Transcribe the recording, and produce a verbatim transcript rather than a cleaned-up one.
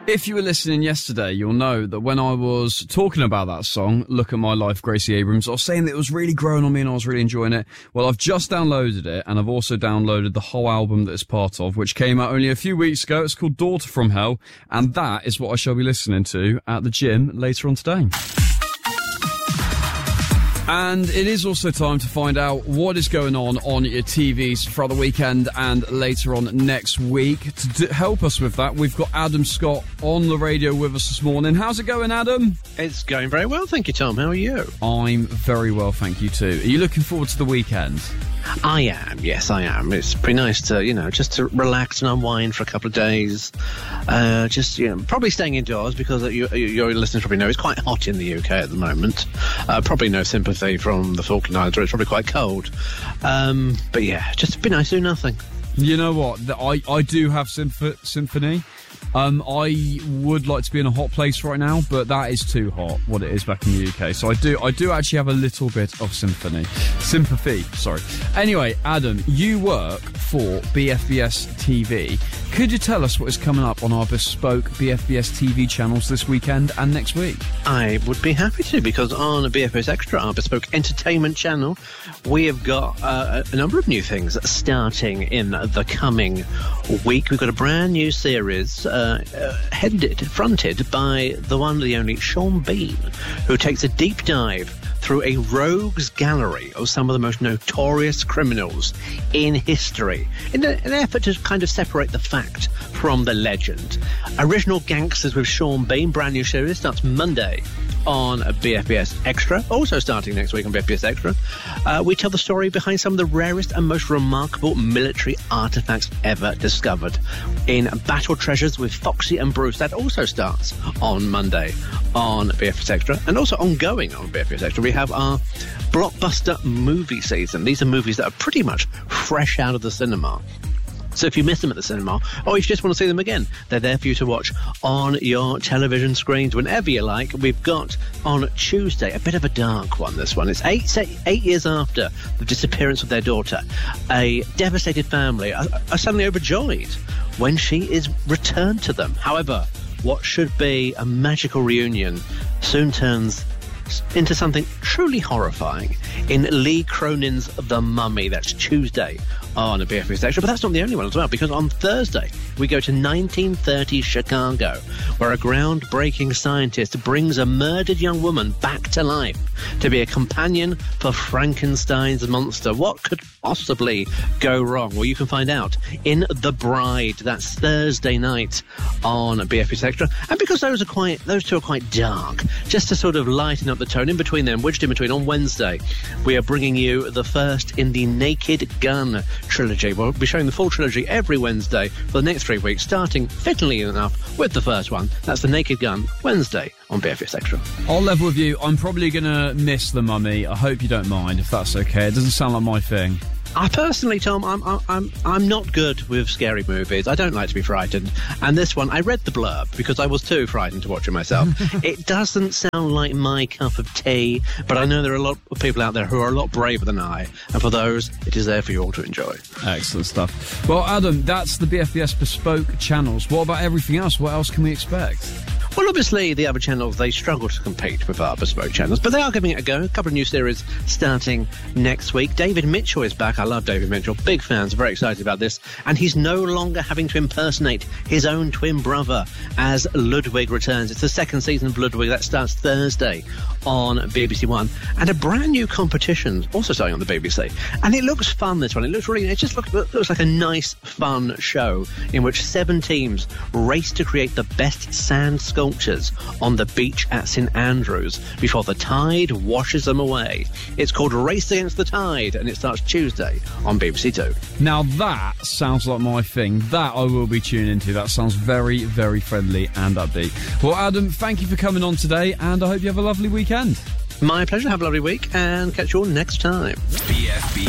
If you were listening yesterday, you'll know that when I was talking about that song, Look at My Life, Gracie Abrams, I was saying that it was really growing on me and I was really enjoying it. Well, I've just downloaded it, and I've also downloaded the whole album that it's part of, which came out only a few weeks ago. It's called Daughter from Hell, and that is what I shall be listening to at the gym later on today. And it is also time to find out what is going on on your T Vs for the weekend and later on next week. To d- help us with that, we've got Adam Scott on the radio with us this morning. How's it going, Adam? It's going very well, thank you, Tom. How are you? I'm very well, thank you too. Are you looking forward to the weekend? I am, yes, I am. It's pretty nice to, you know, just to relax and unwind for a couple of days. Uh, just, you know, probably staying indoors because you, your listeners probably know it's quite hot in the U K at the moment. Uh, probably no sympathy from the Falkland Islands, where it's probably quite cold. Um, but yeah, just be nice to do nothing. You know what? I, I do have symph- symphony. Um, I would like to be in a hot place right now, but that is too hot, what it is back in the U K. So I do I do actually have a little bit of symphony. Sympathy, sorry. Anyway, Adam, you work for B F B S T V. Could you tell us what is coming up on our bespoke B F B S T V channels this weekend and next week? I would be happy to, because on B F B S Extra, our bespoke entertainment channel, we have got uh, a number of new things starting in the coming week. We've got a brand new series uh, uh, headed, fronted by the one, the only Sean Bean, who takes a deep dive through a rogues gallery of some of the most notorious criminals in history, in a, an effort to kind of separate the fact from the legend. Original Gangsters with Sean Bean, brand new series, starts Monday on B F B S Extra, also starting next week on B F B S Extra. Uh, we tell the story behind some of the rarest and most remarkable military artifacts ever discovered in Battle Treasures with Foxy and Bruce. That also starts on Monday on B F B S Extra, and also ongoing on B F B S Extra we have our blockbuster movie season. These are movies that are pretty much fresh out of the cinema. So if you miss them at the cinema, or if you just want to see them again, they're there for you to watch on your television screens whenever you like. We've got on Tuesday a bit of a dark one, this one. It's eight, eight years after the disappearance of their daughter. A devastated family are, are suddenly overjoyed when she is returned to them. However, what should be a magical reunion soon turns into something truly horrifying in Lee Cronin's The Mummy. That's Tuesday on a B F B S Extra. But that's not the only one as well, because on Thursday we go to nineteen thirty Chicago, where a groundbreaking scientist brings a murdered young woman back to life to be a companion for Frankenstein's monster. What could possibly go wrong? Well, you can find out in The Bride. That's Thursday night on B F B S Extra. And because those are quite, those two are quite dark, just to sort of lighten up the tone in between them, wedged in between, on Wednesday we are bringing you the first in the Naked Gun trilogy. We'll be showing the full trilogy every Wednesday for the next three weeks, starting, fittingly enough, with the first one. That's the Naked Gun, Wednesday on B F B S Extra. I'll level with you, I'm probably going to miss The Mummy. I hope you don't mind, if that's okay. It doesn't sound like my thing. I personally, Tom, I'm I'm I'm not good with scary movies. I don't like to be frightened. And this one, I read the blurb because I was too frightened to watch it myself. It doesn't sound like my cup of tea, but I know there are a lot of people out there who are a lot braver than I. And for those, it is there for you all to enjoy. Excellent stuff. Well, Adam, that's the B F B S bespoke channels. What about everything else? What else can we expect? Well, obviously, the other channels, they struggle to compete with our bespoke channels, but they are giving it a go. A couple of new series starting next week. David Mitchell is back. I love David Mitchell. Big fans, very excited about this. And he's no longer having to impersonate his own twin brother as Ludwig returns. It's the second season of Ludwig. That starts Thursday on B B C One. And a brand new competition also starting on the B B C. And it looks fun, this one. It looks really, it just looks, looks like a nice, fun show in which seven teams race to create the best sand sculptures on the beach at St Andrews before the tide washes them away. It's called Race Against the Tide, and it starts Tuesday on B B C Two. Now that sounds like my thing. That I will be tuning into. That sounds very, very friendly and upbeat. Well, Adam, thank you for coming on today, and I hope you have a lovely weekend. My pleasure. Have a lovely week, and catch you all next time. B F B